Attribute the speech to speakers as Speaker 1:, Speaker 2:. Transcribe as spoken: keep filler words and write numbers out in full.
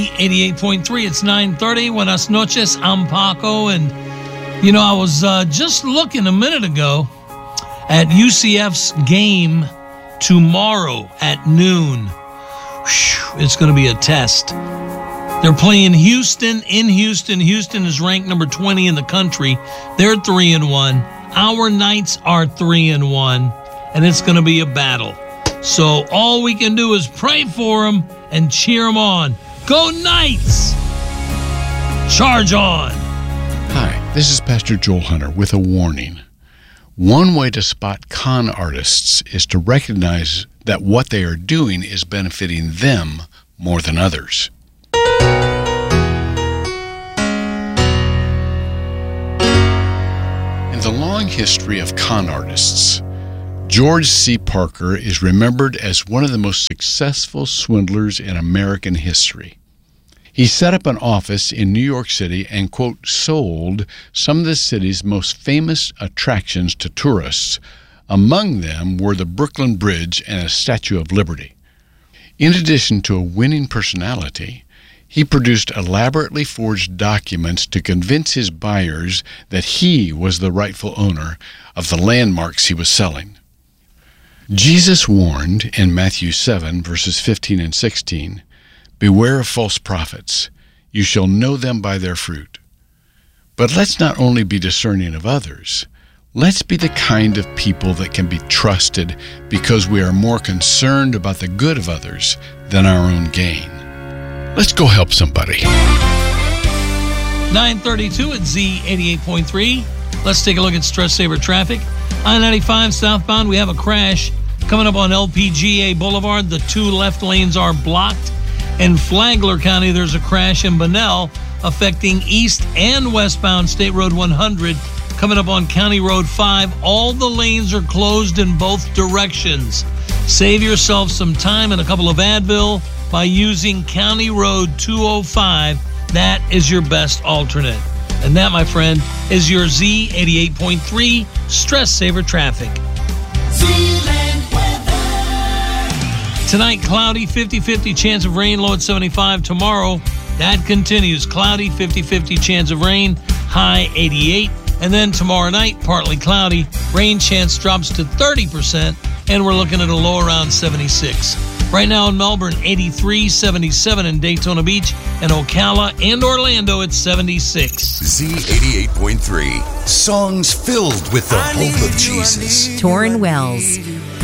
Speaker 1: eighty-eight point three, it's nine thirty. Buenas noches, I'm Paco. And, you know, I was uh, just looking a minute ago at U C F's game tomorrow at noon. Whew, it's going to be a test. They're playing Houston in Houston. Houston is ranked number twenty in the country. They're three and one. Our Knights are three and one, and it's going to be a battle. So all we can do is pray for them and cheer them on. Go Knights! Charge on!
Speaker 2: Hi, this is Pastor Joel Hunter with a warning. One way to spot con artists is to recognize that what they are doing is benefiting them more than others. In the long history of con artists, George C. Parker is remembered as one of the most successful swindlers in American history. He set up an office in New York City and, quote, sold some of the city's most famous attractions to tourists. Among them were the Brooklyn Bridge and a Statue of Liberty. In addition to a winning personality, he produced elaborately forged documents to convince his buyers that he was the rightful owner of the landmarks he was selling. Jesus warned in Matthew seven, verses fifteen and sixteen, "Beware of false prophets. You shall know them by their fruit." But let's not only be discerning of others, let's be the kind of people that can be trusted because we are more concerned about the good of others than our own gain. Let's go help somebody.
Speaker 1: nine thirty-two at Z eighty-eight point three. Let's take a look at Stress Saver traffic. I ninety-five southbound, we have a crash coming up on L P G A Boulevard. The two left lanes are blocked. In Flagler County, there's a crash in Bunnell affecting east and westbound State Road one hundred. Coming up on County Road five, all the lanes are closed in both directions. Save yourself some time and a couple of Advil by using County Road two oh five. That is your best alternate. And that, my friend, is your Z eighty-eight point three Stress Saver traffic.
Speaker 3: Zealand weather.
Speaker 1: Tonight, cloudy, fifty-fifty chance of rain, low at seventy-five. Tomorrow, that continues. Cloudy, fifty-fifty chance of rain, high eighty-eight. And then tomorrow night, partly cloudy, rain chance drops to thirty percent, and we're looking at a low around seventy-six. Right now in Melbourne, eighty-three, seventy-seven in Daytona Beach, and Ocala and Orlando at seventy-six.
Speaker 4: Z eighty-eight point three. Songs filled with the hope of Jesus.
Speaker 5: Torrin Wells.